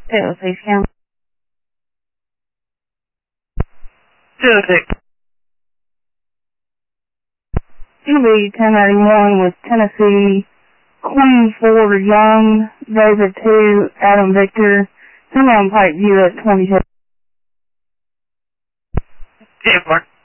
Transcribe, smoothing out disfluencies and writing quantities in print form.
Face County. 206. It's going to be 1091 with Tennessee, Queen 4, Young, David 2, Adam Victor, somewhere on Pike View at 22. 10-4.